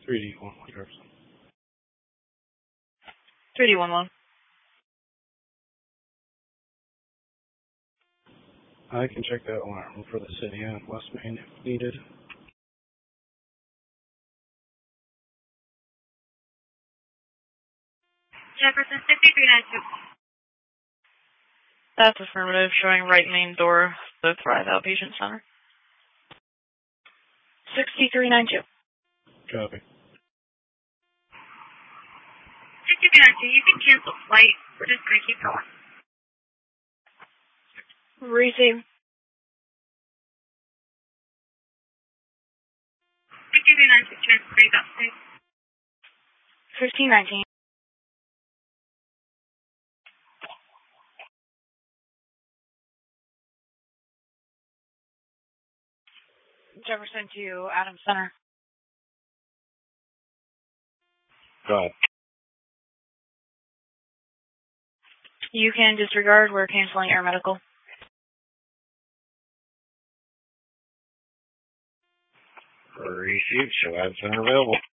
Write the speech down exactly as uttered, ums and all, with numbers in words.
three D one one Jefferson. three D one one. I can check that alarm for the city and West Main if needed. Jefferson sixty-three ninety-two. That's affirmative, showing right main door, the Thrive Outpatient Center. sixty-three ninety-two. Copy. sixty-three ninety-two, you can cancel flight. We're just going to keep going. Receive. sixty-three ninety-two, transfer you upstate. fifteen nineteen. Jefferson to Adams Center. Go ahead. You can disregard. We're canceling air medical. Receive. Show Adams Center available.